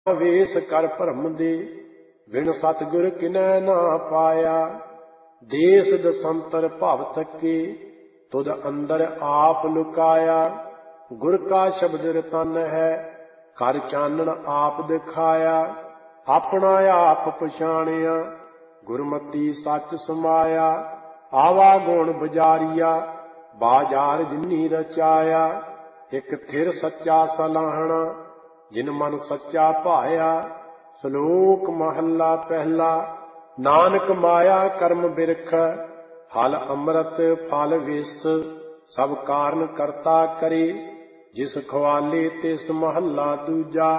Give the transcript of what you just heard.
ਵੇਸ ਕਰ ਭਰਮ ਦੇ, ਬਿਨ ਸਤਿਗੁਰ ਕਿਨੈ ਨਾ ਪਾਇਆ। ਦੇਸ ਦਸੰਤਰ ਭਵ ਥਕੇ, ਤੁਧ ਅੰਦਰ ਆਪ ਲੁਕਾਇਆ। ਗੁਰ ਕਾ ਸ਼ਬਦ ਰਤਨ ਹੈ, ਕਰ ਚਾਨਣ ਆਪ ਦਿਖਾਇਆ। ਆਪਣਾ ਆਪ ਪਛਾਣਿਆ, ਗੁਰਮਤੀ ਸੱਚ ਸਮਾਇਆ। ਆਵਾ ਗੁਣ ਬਜ਼ਾਰੀਆ, ਬਾਜ਼ਾਰ ਜਿਨੀ ਰਚਾਇਆ। ਇਕ ਥਿਰ ਸੱਚਾ ਸਲਾਹਣਾ, ਜਿਨ ਮਨ ਸੱਚਾ ਭਾਇਆ। ਸ਼ਲੋਕ ਮਹੱਲਾ ਪਹਿਲਾ। ਨਾਨਕ ਮਾਇਆ ਕਰਮ ਬਿਰਖ, ਫਲ ਅੰਮ੍ਰਿਤ ਫਲ ਵਿਸ। ਸਭ ਕਾਰਨ ਕਰਤਾ ਕਰੇ, ਜਿਸ ਖਵਾਲੇ ਤਿਸ ਮਹੱਲਾ ਦੂਜਾ।